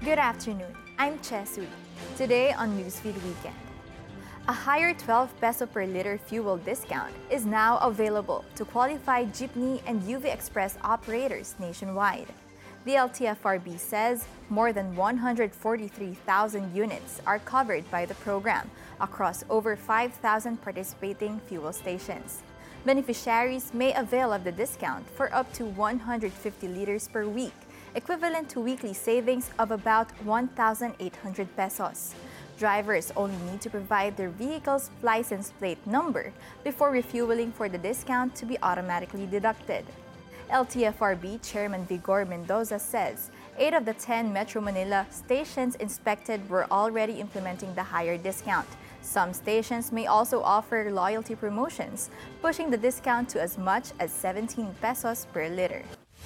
Good afternoon, I'm Chesui. Today on Newsfeed Weekend. A higher 12 peso per liter fuel discount is now available to qualified jeepney and UV Express operators nationwide. The LTFRB says more than 143,000 units are covered by the program across over 5,000 participating fuel stations. Beneficiaries may avail of the discount for up to 150 liters per week, equivalent to weekly savings of about 1,800 pesos. Drivers only need to provide their vehicle's license plate number before refueling for the discount to be automatically deducted. LTFRB Chairman Vigor Mendoza says 8 of the 10 Metro Manila stations inspected were already implementing the higher discount. Some stations may also offer loyalty promotions, pushing the discount to as much as 17 pesos per liter.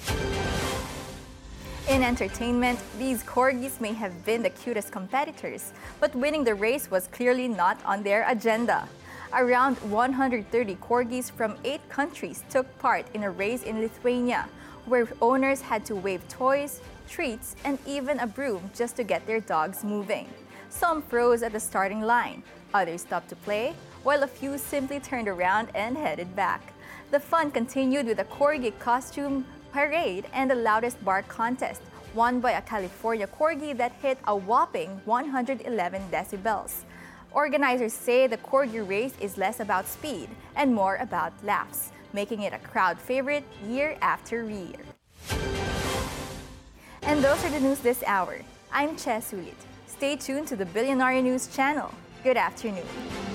In entertainment, these corgis may have been the cutest competitors, but winning the race was clearly not on their agenda. Around 130 corgis from 8 countries took part in a race in Lithuania, where owners had to wave toys, treats, and even a broom just to get their dogs moving. Some froze at the starting line, others stopped to play, while a few simply turned around and headed back. The fun continued with a corgi costume parade and the loudest bark contest, won by a California corgi that hit a whopping 111 decibels. Organizers say the corgi race is less about speed and more about laughs, making it a crowd favorite year after year. And those are the news this hour. I'm Che Sulit. Stay tuned to the Billionaire News channel. Good afternoon.